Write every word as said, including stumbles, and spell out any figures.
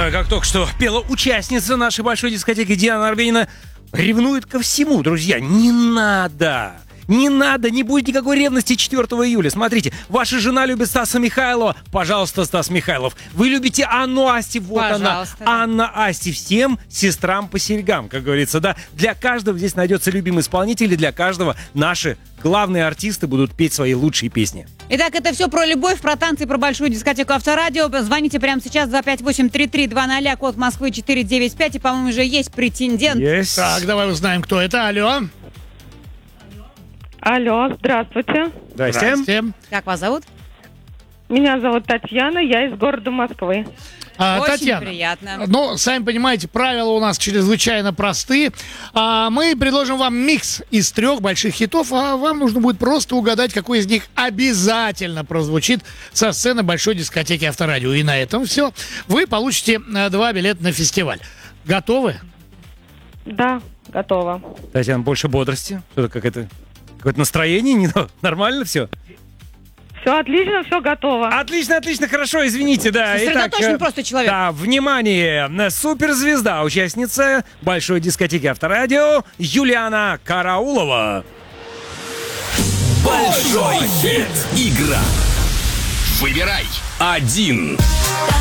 Ой, как только что пела участница нашей большой дискотеки Диана Арбенина. Ревнует ко всему, друзья. Не надо. Не надо, не будет никакой ревности четвёртого июля. Смотрите, ваша жена любит Стаса Михайлова. Пожалуйста, Стас Михайлов. Вы любите Анну Асти. Вот Пожалуйста, она. да. Анна Асти. Всем сестрам по серьгам, как говорится, да. Для каждого здесь найдется любимый исполнитель, и для каждого наши главные артисты будут петь свои лучшие песни. Итак, это все про любовь, про танцы, про большую дискотеку Авторадио. Звоните прямо сейчас два пять восемь три три два ноль, код Москвы четыре девять пять. И, по-моему, уже есть претендент. Есть. Так, давай узнаем, кто это. Алло. Алло, здравствуйте. Здрасте. Здрасте. Как вас зовут? Меня зовут Татьяна, я из города Москвы. А, Очень Татьяна, приятно. ну, сами понимаете, правила у нас чрезвычайно просты. А, мы предложим вам микс из трех больших хитов, а вам нужно будет просто угадать, какой из них обязательно прозвучит со сцены большой дискотеки Авторадио. И на этом все. Вы получите а, два билета на фестиваль. Готовы? Да, готова. Татьяна, больше бодрости. Что-то как это... Какое-то настроение? Не, нормально все? Все отлично, все готово. Отлично, отлично, хорошо, извините, да. Сосредоточен э, просто человек. Да, внимание, суперзвезда, участница большой дискотеки Авторадио Юлиана Караулова. Большой хит. Игра. Выбирай один.